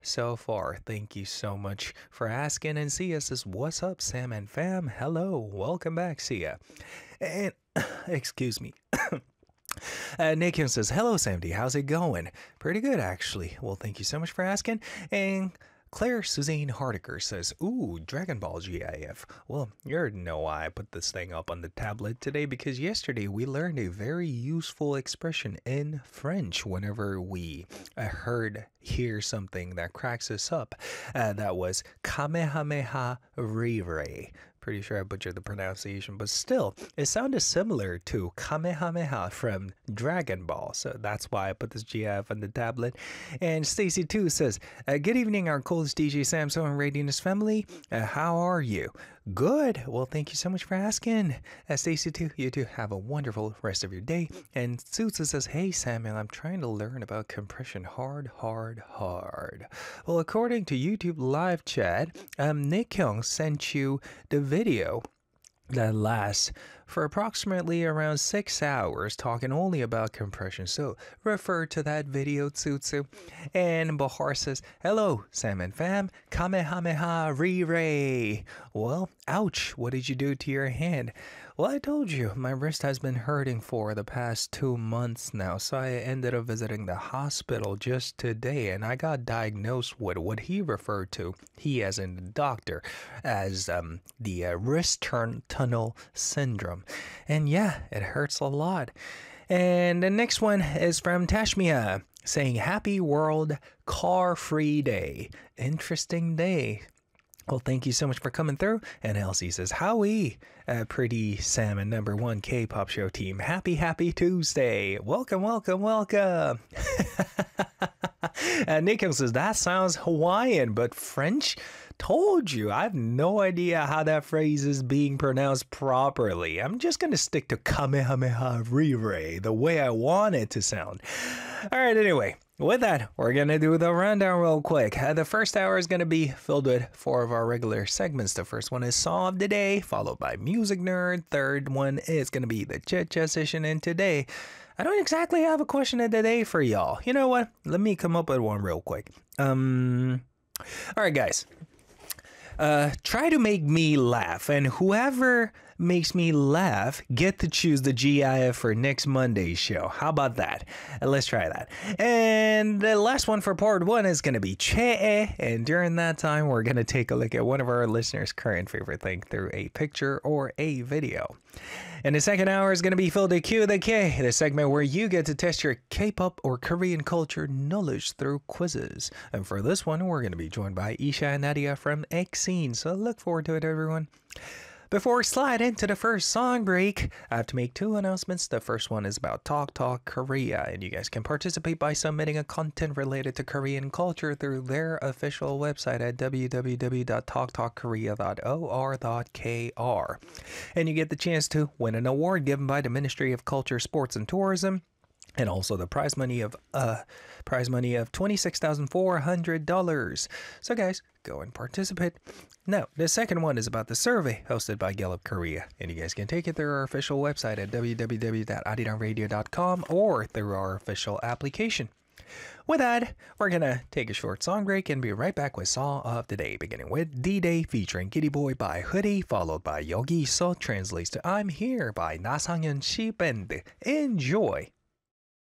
so far. Thank you so much for asking. And Sia says, "What's up, Sam and fam? Hello, welcome back, Sia." And excuse me. Nick Kim says, "Hello, Sam D. How's it going? Pretty good, actually. Well, thank you so much for asking." And Claire Suzanne Hardiker says, "Ooh, Dragon Ball GIF. Well, you already know why I put this thing up on the tablet today, because yesterday we learned a very useful expression in French whenever we hear something that cracks us up. That was Kamehameha Rire. Pretty sure I butchered the pronunciation, but still, it sounded similar to Kamehameha from Dragon Ball. So that's why I put this GIF on the tablet." And Stacy2 says, "Good evening, our coolest DJ Samso and Radianus family. How are you?" Good. Well, thank you so much for asking. Stacy2, you too have a wonderful rest of your day. And Susa says, "Hey, Samuel, I'm trying to learn about compression hard. Well, according to YouTube live chat, Nick Kyung sent you the video that lasts for approximately around 6 hours, talking only about compression. So refer to that video, Tsutsu." And Bahar says, "Hello, Sam and fam. Kamehameha Rire." Well, ouch. What did you do to your hand? Well, I told you, my wrist has been hurting for the past 2 months now, so I ended up visiting the hospital just today, and I got diagnosed with what he referred to, he as in the doctor, as the wrist tunnel syndrome. And yeah, it hurts a lot. And the next one is from Tashmia, saying, "Happy World Car-Free Day." Interesting day. Well, thank you so much for coming through. And Elsie says, "Howie, pretty Salmon #1 K-pop show team. Happy Tuesday. Welcome." Nico says, "That sounds Hawaiian, but French? Told you, I have no idea how that phrase is being pronounced properly. I'm just going to stick to Kamehameha Rire, the way I want it to sound." All right, anyway. With that, we're going to do the rundown real quick. The first hour is going to be filled with 4 of our regular segments. The first one is Song of the Day, followed by Music Nerd. Third one is going to be the Chit Chat session. And today, I don't exactly have a question of the day for y'all. You know what? Let me come up with one real quick. All right, guys. Try to make me laugh, and whoever makes me laugh get to choose the GIF for next Monday's show. How about that? Let's try that. And the last one for part 1 is going to be Che'e, and during that time we're going to take a look at one of our listeners' current favorite thing through a picture or a video. And the second hour is going to be filled with Q the K, the segment where you get to test your K-pop or Korean culture knowledge through quizzes. And for this one, we're going to be joined by Isha and Nadia from X-Scene, so look forward to it, everyone. Before we slide into the first song break, I have to make 2 announcements. The first one is about Talk Talk Korea, and you guys can participate by submitting a content related to Korean culture through their official website at www.talktalkkorea.or.kr. And you get the chance to win an award given by the Ministry of Culture, Sports, and Tourism. And also the prize money of $26,400. So guys, go and participate. Now, the second one is about the survey hosted by Gallup Korea, and you guys can take it through our official website at www.arirangradio.com or through our official application. With that, we're gonna take a short song break and be right back with Song of the Day, beginning with D-Day featuring Kitty Boy by Hoodie, followed by Yogi So translates to I'm Here by Nasangyeon Shi Band. Enjoy!